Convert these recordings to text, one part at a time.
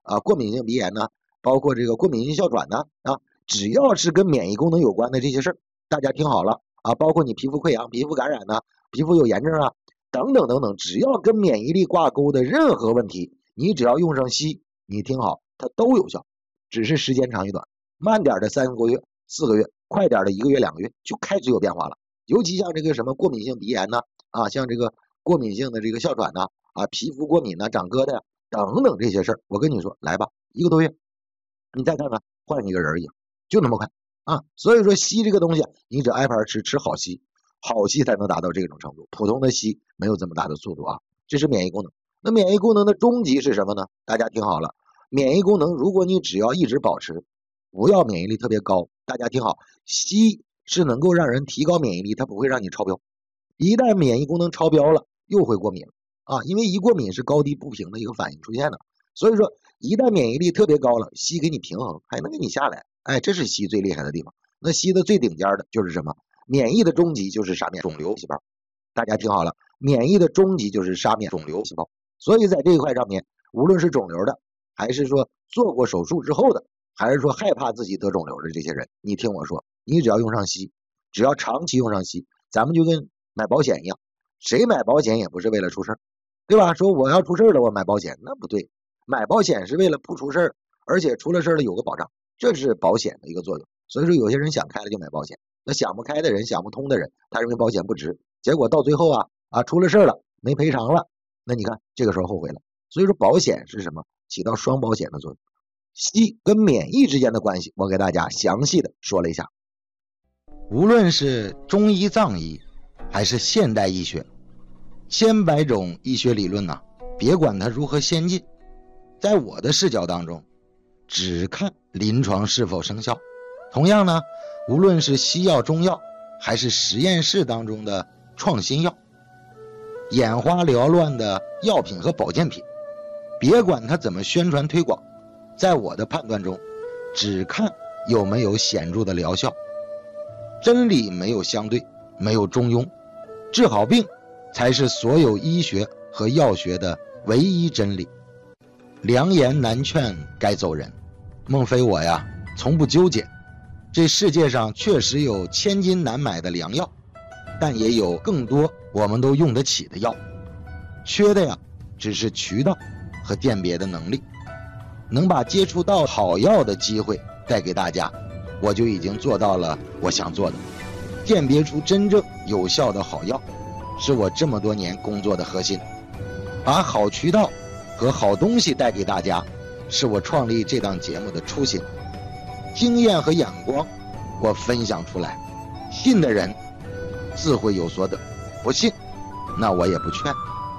过敏性鼻炎呢，包括这个过敏性哮喘呢，只要是跟免疫功能有关的这些事儿，大家听好了包括你皮肤溃疡、皮肤感染呢，皮肤有炎症等等等等，只要跟免疫力挂钩的任何问题，你只要用上硒，你听好，它都有效，只是时间长与短，慢点的3个月、4个月，快点的1个月、2个月就开始有变化了。尤其像这个什么过敏性鼻炎呢，像这个过敏性的这个哮喘呢，皮肤过敏呢、长疙瘩等等这些事儿，我跟你说，来吧，1个多月，你再看看换一个人一样，就那么快所以说硒这个东西，你只挨盘吃好硒，好硒才能达到这种程度，普通的硒没有这么大的速度这是免疫功能。那免疫功能的终极是什么呢？大家听好了，免疫功能如果你只要一直保持，不要免疫力特别高，大家听好，硒是能够让人提高免疫力，它不会让你超标。一旦免疫功能超标了，又会过敏了因为一过敏是高低不平的一个反应出现的。所以说一旦免疫力特别高了，硒给你平衡，还能给你下来，这是硒最厉害的地方。那硒的最顶尖的就是什么？免疫的终极就是杀灭肿瘤细胞。大家听好了，免疫的终极就是杀灭肿瘤细胞。所以在这一块上面，无论是肿瘤的，还是说做过手术之后的，还是说害怕自己得肿瘤的这些人，你听我说，你只要用上硒，只要长期用上硒，咱们就跟买保险一样，谁买保险也不是为了出事儿，对吧？说我要出事儿了我买保险，那不对，买保险是为了不出事儿，而且出了事儿了有个保障，这是保险的一个作用。所以说有些人想开了就买保险，那想不开的人、想不通的人，他认为保险不值，结果到最后出了事儿了没赔偿了，那你看这个时候后悔了。所以说保险是什么？起到双保险的作用。硒跟免疫之间的关系，我给大家详细的说了一下。 无论是中医、藏医，还是现代医学，千百种医学理论别管它如何先进，在我的视角当中，只看临床是否生效。同样呢，无论是西药、中药，还是实验室当中的创新药，眼花缭乱的药品和保健品，别管它怎么宣传推广，在我的判断中，只看有没有显著的疗效。真理没有相对，没有中庸，治好病才是所有医学和药学的唯一真理。良言难劝该走人，孟非我从不纠结。这世界上确实有千金难买的良药，但也有更多我们都用得起的药，缺的只是渠道和鉴别的能力。能把接触到好药的机会带给大家，我就已经做到了我想做的。鉴别出真正有效的好药，是我这么多年工作的核心。把好渠道和好东西带给大家，是我创立这档节目的初心。经验和眼光我分享出来，信的人自会有所得，不信那我也不劝。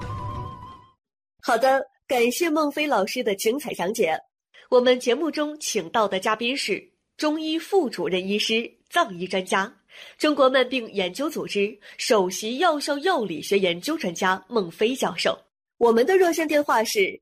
好的，感谢孟非老师的精彩讲解。我们节目中请到的嘉宾是中医副主任医师、藏医专家、中国慢病研究组织首席药效药理学研究专家孟非教授。我们的热线电话是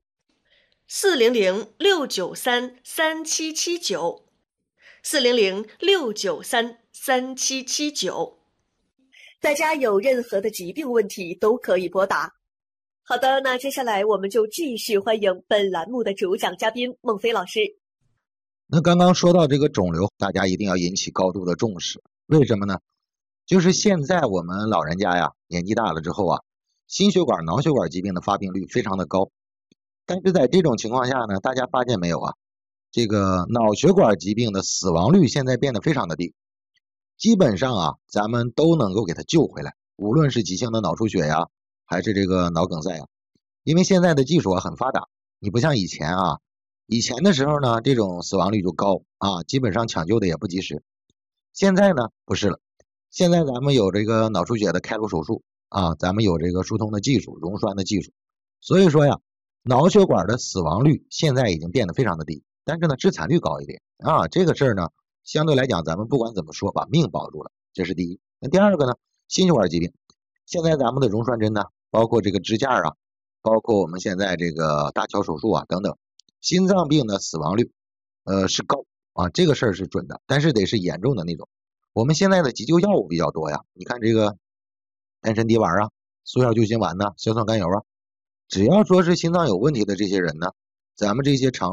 400-693-3779。400-693-3779，大家有任何的疾病问题都可以拨打。好的，那接下来我们就继续欢迎本栏目的主讲嘉宾孟非老师。 那刚刚说到这个肿瘤，大家一定要引起高度的重视。为什么呢？就是现在我们老人家年纪大了之后心血管、脑血管疾病的发病率非常的高。但是在这种情况下呢，大家发现没有这个脑血管疾病的死亡率现在变得非常的低，基本上咱们都能够给它救回来，无论是急性的脑出血还是这个脑梗塞因为现在的技术很发达，你不像以前以前的时候呢，这种死亡率就高基本上抢救的也不及时。现在呢不是了，现在咱们有这个脑出血的开颅手术咱们有这个疏通的技术、溶栓的技术，所以说脑血管的死亡率现在已经变得非常的低，但是呢致残率高一点这个事儿呢相对来讲咱们不管怎么说把命保住了，这是第一。那第二个呢，心血管疾病，现在咱们的溶栓针呢，包括这个支架包括我们现在这个搭桥手术等等，心脏病的死亡率是高这个事儿是准的，但是得是严重的那种。我们现在的急救药物比较多你看这个丹参滴丸速效救心丸硝酸甘油只要说是心脏有问题的这些人呢，咱们这些常